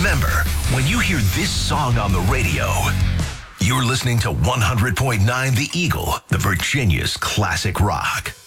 Remember, when you hear this song on the radio, you're listening to 100.9 The Eagle, the Virginia's classic rock.